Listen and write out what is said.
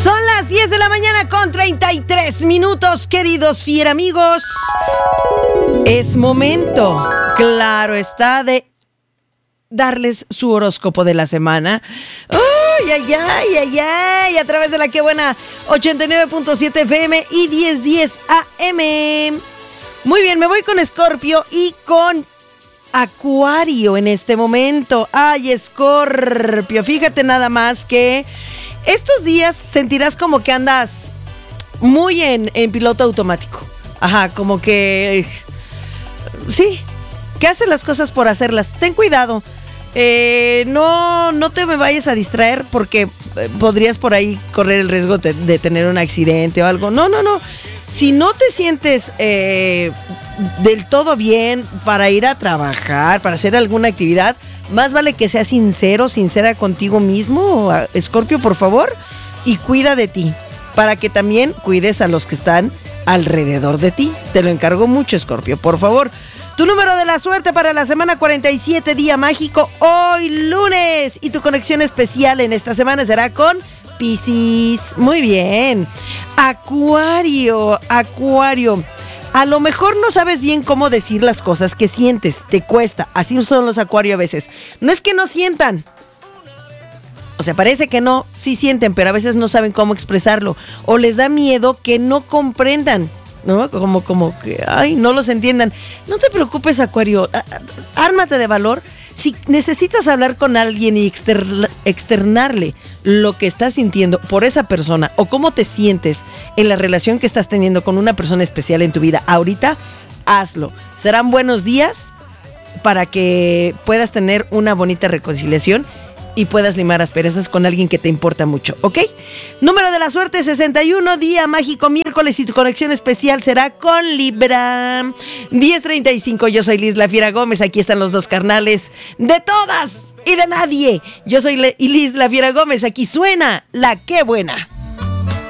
Son las 10 de la mañana con 33 minutos, queridos fieramigos. Es momento, claro está, de darles su horóscopo de la semana. ¡Ay, ay, ay, ay, ay! A través de la que buena 89.7 FM y 1010 AM. Muy bien, me voy con Escorpio y con Acuario en este momento. ¡Ay, Escorpio! Fíjate nada más que estos días sentirás como que andas muy en piloto automático. Ajá, como que sí, que haces las cosas por hacerlas. Ten cuidado. No te me vayas a distraer porque podrías por ahí correr el riesgo de tener un accidente o algo. No. Si no te sientes del todo bien para ir a trabajar, para hacer alguna actividad, más vale que seas sincera contigo mismo, Escorpio, por favor, y cuida de ti, para que también cuides a los que están alrededor de ti. Te lo encargo mucho, Escorpio, por favor. Tu número de la suerte para la semana 47, día mágico, hoy lunes. Y tu conexión especial en esta semana será con Piscis. Muy bien. Acuario. A lo mejor no sabes bien cómo decir las cosas que sientes, te cuesta. Así son los Acuario a veces. No es que no sientan. O sea, parece que no, sí sienten, pero a veces no saben cómo expresarlo. O les da miedo que no comprendan, ¿no? Como que, ay, no los entiendan. No te preocupes, Acuario. Ármate de valor. Si necesitas hablar con alguien y externarle lo que estás sintiendo por esa persona o cómo te sientes en la relación que estás teniendo con una persona especial en tu vida ahorita, hazlo. Serán buenos días para que puedas tener una bonita reconciliación y puedas limar asperezas con alguien que te importa mucho, ¿ok? Número de la suerte 61, día mágico miércoles, y tu conexión especial será con Libra. 10:35, yo soy Liz La Fiera Gómez, aquí están los dos carnales de todas y de nadie. Yo soy Liz La Fiera Gómez, aquí suena La Qué Buena.